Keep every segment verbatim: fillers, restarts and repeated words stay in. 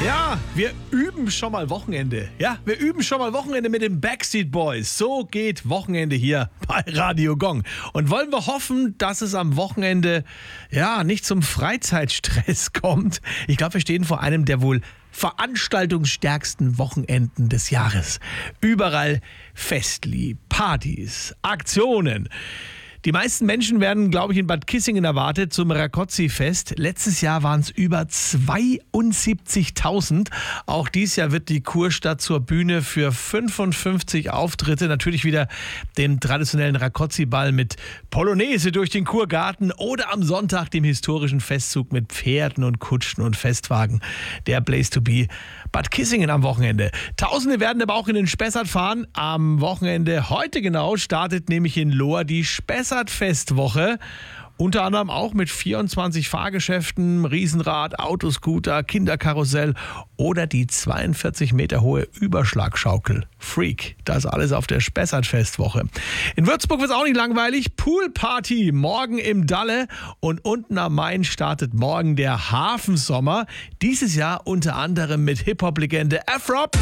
Ja, wir üben schon mal Wochenende. Ja, wir üben schon mal Wochenende mit den Backstreet Boys. So geht Wochenende hier bei Radio Gong. Und wollen wir hoffen, dass es am Wochenende ja nicht zum Freizeitstress kommt. Ich glaube, wir stehen vor einem der wohl veranstaltungsstärksten Wochenenden des Jahres. Überall Festli, Partys, Aktionen. Die meisten Menschen werden, glaube ich, in Bad Kissingen erwartet zum Rakozzi-Fest. Letztes Jahr waren es über zweiundsiebzigtausend. Auch dieses Jahr wird die Kurstadt zur Bühne für fünfundfünfzig Auftritte. Natürlich wieder den traditionellen Rakozzi-Ball mit Polonaise durch den Kurgarten oder am Sonntag dem historischen Festzug mit Pferden und Kutschen und Festwagen. Der Place to be. Bad Kissingen am Wochenende. Tausende werden aber auch in den Spessart fahren. Am Wochenende, heute genau, startet nämlich in Lohr die Spessart-Festwoche. Unter anderem auch mit vierundzwanzig Fahrgeschäften, Riesenrad, Autoscooter, Kinderkarussell oder die zweiundvierzig Meter hohe Überschlagschaukel. Freak, das alles auf der Spessart-Festwoche. In Würzburg wird es auch nicht langweilig. Poolparty morgen im Dalle und unten am Main startet morgen der Hafensommer. Dieses Jahr unter anderem mit Hip-Hop-Legende Afrop.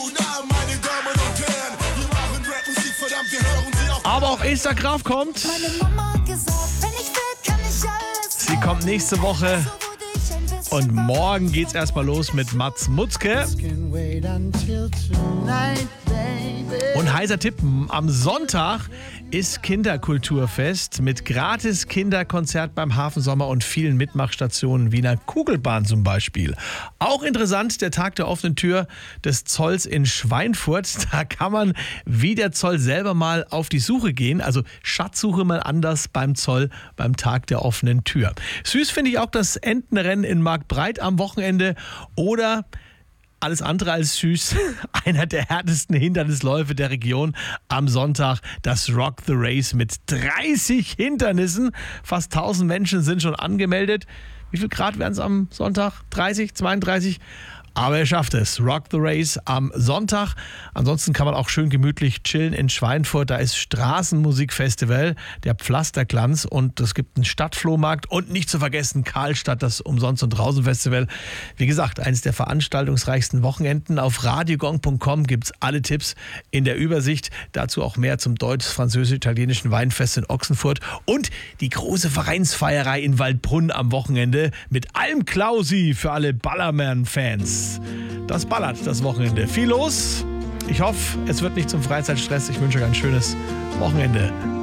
Aber auch Esther Graf kommt. Sie kommt nächste Woche. Und morgen geht's erstmal los mit Mats Mutzke. Und heißer Tipp, am Sonntag ist Kinderkulturfest mit gratis Kinderkonzert beim Hafensommer und vielen Mitmachstationen Wiener Kugelbahn zum Beispiel. Auch interessant, der Tag der offenen Tür des Zolls in Schweinfurt. Da kann man wie der Zoll selber mal auf die Suche gehen. Also Schatzsuche mal anders beim Zoll beim Tag der offenen Tür. Süß finde ich auch das Entenrennen in Marktbreit am Wochenende oder alles andere als süß. Einer der härtesten Hindernisläufe der Region am Sonntag, das Rock the Race mit dreißig Hindernissen. Fast tausend Menschen sind schon angemeldet. Wie viel Grad werden es am Sonntag? dreißig, zweiunddreißig? Aber er schafft es. Rock the Race am Sonntag. Ansonsten kann man auch schön gemütlich chillen in Schweinfurt. Da ist Straßenmusikfestival, der Pflasterglanz und es gibt einen Stadtflohmarkt und nicht zu vergessen Karlstadt, das Umsonst- und Draußen-Festival. Wie gesagt, eines der veranstaltungsreichsten Wochenenden. Auf radiogong punkt com gibt es alle Tipps in der Übersicht. Dazu auch mehr zum deutsch-französisch-italienischen Weinfest in Ochsenfurt und die große Vereinsfeierei in Waldbrunn am Wochenende mit Alm Klausi für alle Ballermann-Fans. Das ballert das Wochenende. Viel los. Ich hoffe, es wird nicht zum Freizeitstress. Ich wünsche euch ein schönes Wochenende.